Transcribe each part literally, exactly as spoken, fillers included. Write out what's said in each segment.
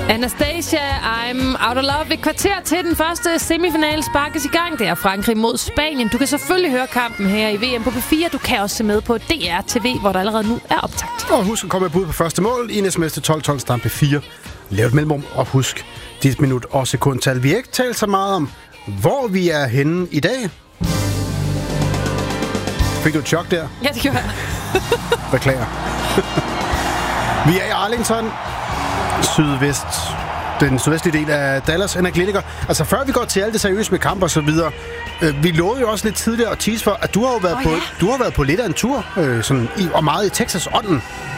Anastasia, I'm out of love. Et kvarter til den første semifinale sparkes i gang. Det er Frankrig mod Spanien. Du kan selvfølgelig høre kampen her i V M på P fire. Du kan også se med på D R T V, hvor der allerede nu er optakt. Og husk at komme med bud på første mål i en sms til tolv tolv stampe fire. Lav et mellemrum og husk dit minut og sekundtal. Vi har ikke talt så meget om, hvor vi er henne i dag. Fik du et chok der? Ja, det gjorde jeg. Beklager. Vi er i Arlington, sydvest, den sydvestlige del af Dallas. Henrik Liniger, altså før vi går til alt det seriøse med kamp og så videre, øh, vi lovede jo også lidt tidligere at tease for, at du har jo været, oh, på, ja. du har været på lidt af en tur, øh, sådan i, og meget i Texas-ånden.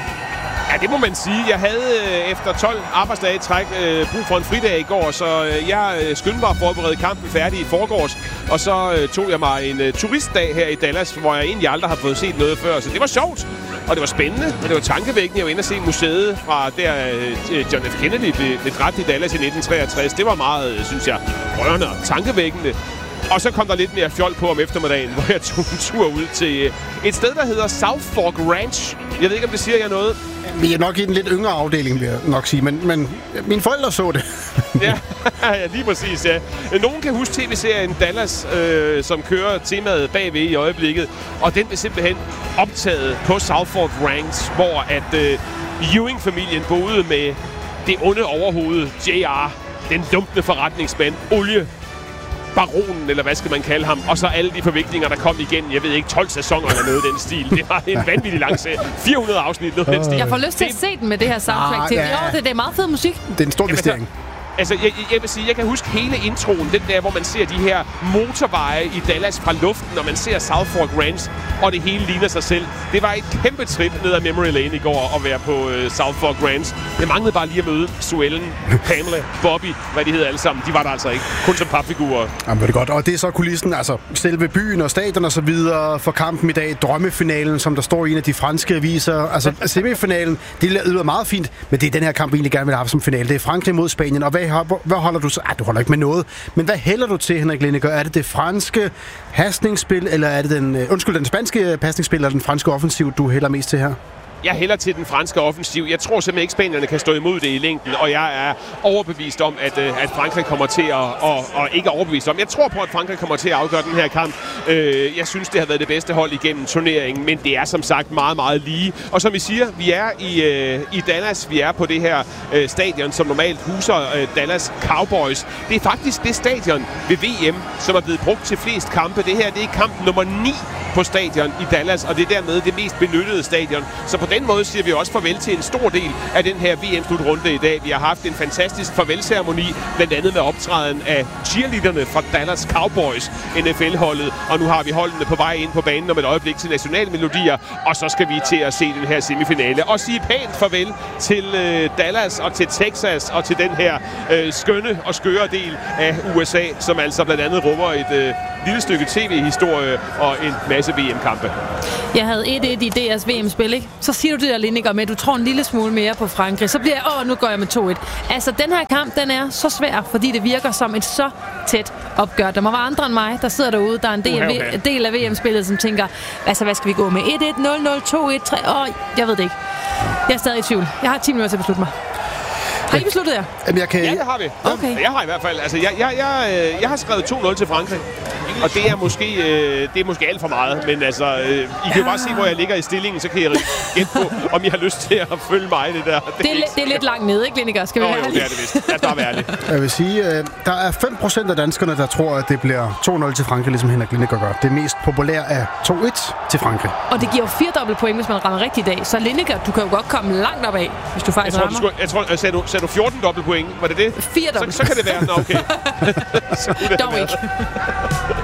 Ja, det må man sige. Jeg havde øh, efter tolv arbejdsdage i træk øh, brug for en fridag i går, så øh, jeg øh, skyndte mig at forberede kampen færdig i forgårs, og så øh, tog jeg mig en øh, turistdag her i Dallas, hvor jeg egentlig aldrig har fået set noget før, så det var sjovt, og det var spændende, og det var tankevækkende. Jeg var inde og se museet fra der øh, John F. Kennedy blev, blev dræbt i Dallas i nitten treogtres. Det var meget, øh, synes jeg, rørende og tankevækkende. Og så kom der lidt mere fjol på om eftermiddagen, hvor jeg tog en tur ud til et sted, der hedder South Fork Ranch. Jeg ved ikke, om det siger jer noget. Vi er nok i den lidt yngre afdeling, vil jeg nok sige, men, men mine forældre så det. Ja, lige præcis, ja. Nogen kan huske tv-serien Dallas, øh, som kører temaet bagved i øjeblikket, og den blev simpelthen optaget på South Fork Ranch, hvor at øh, Ewing-familien boede med det onde overhoved, J R, den dumpende forretningsmand, olie. Baronen, eller hvad skal man kalde ham, og så alle de forviklinger, der kom igen. Jeg ved ikke, tolv sæsoner eller noget den stil. Det var en vanvittig lang serie. fire hundrede afsnit, noget den stil. Jeg får lyst til at se den med det her soundtrack ah, til. Ja. Jo, det, det er meget fed musik. Det er en stor investering. Altså, jeg, jeg vil sige, jeg kan huske hele introen, den der, hvor man ser de her motorveje i Dallas fra luften, og man ser South Fork Ranch, og det hele ligner sig selv. Det var et kæmpe trip ned ad Memory Lane i går at være på uh, South Fork Ranch. Jeg manglede bare lige at møde Suellen, Pamela, Bobby, hvad de hedder alle sammen. De var der altså ikke. Kun som papfigurer. Jamen, det er godt. Og det er så kulissen, altså selve byen og stadion og så videre for kampen i dag. Drømmefinalen, som der står i en af de franske aviser. Altså semifinalen, det lyder meget fint, men det er den her kamp, vi egentlig gerne vil have som finale. Det er Frankrig mod Spanien, og hvad Hvad holder du så? Ah, du holder ikke med noget. Men hvad hælder du til, Henrik Liniger? Er det det franske pasningsspil, eller er det den, uh, undskyld, den spanske pasningsspil, eller den franske offensiv, du hælder mest til her? Jeg hælder til den franske offensiv. Jeg tror simpelthen ikke, spanierne kan stå imod det i længden, og jeg er overbevist om, at, at Frankrig kommer til at... Og, og ikke overbevist om. Jeg tror på, at Frankrig kommer til at afgøre den her kamp. Jeg synes, det har været det bedste hold igennem turneringen, men det er som sagt meget, meget lige. Og som I siger, vi er i, i Dallas. Vi er på det her stadion, som normalt huser Dallas Cowboys. Det er faktisk det stadion ved V M, som er blevet brugt til flest kampe. Det her, det er kamp nummer ni på stadion i Dallas, og det er dermed det mest benyttede stadion. Så på den måde siger vi også farvel til en stor del af den her V M-slutrunde i dag. Vi har haft en fantastisk farvelceremoni, blandt andet med optræden af cheerleaderne fra Dallas Cowboys, N F L-holdet, og nu har vi holdene på vej ind på banen om et øjeblik til nationalmelodier, og så skal vi til at se den her semifinale og sige pænt farvel til øh, Dallas og til Texas og til den her øh, skønne og skøre del af U S A, som altså blandt andet rummer et øh, lille stykke tv-historie og en masse V M-kampe. Jeg havde et et i D R's V M-spil, ikke? Så siger du det der, Liniger, med, at du tror en lille smule mere på Frankrig. Så bliver jeg, åh, nu går jeg med to et. Altså, den her kamp, den er så svær, fordi det virker som et så tæt opgør. Der må være andre end mig, der sidder derude, der er en del, okay, okay. del af V M-spillet, som tænker, altså, hvad skal vi gå med? et et, nul nul, to et, tre, åh, jeg ved det ikke. Jeg er stadig i tvivl. Jeg har ti minutter til at beslutte mig. Har I besluttet jer? Jamen, jeg kan... Ja, det har vi. Okay. Jeg har i hvert fald. Altså, jeg, jeg, jeg, jeg har skrevet to nul til Frankrig. Og det er måske, øh, det er måske alt for meget. Men altså, øh, I kan jo bare se, hvor jeg ligger i stillingen, så kan jeg gætte på, om I har lyst til at følge mig det der. Det, det, er, er, det er lidt langt nede, ikke, Liniger? Skal vi Nå, være jo, det er det vist. Lad os bare være ærlig. Jeg vil sige, øh, der er fem procent af danskerne, der tror, at det bliver to nul til Frankrig, ligesom Henrik Liniger gør. Det mest populære er to et til Frankrig. Og det giver jo fire dobbelt point, hvis man rammer rigtigt i dag. Så Liniger, du kan jo godt komme langt op af, hvis du faktisk jeg tror, rammer. Du skulle, jeg tror, sagde du, sagde du fjorten dobbelt point? Var det det? Fire dobbelt. Så, så kan det være. Nå, okay. Dog ikke.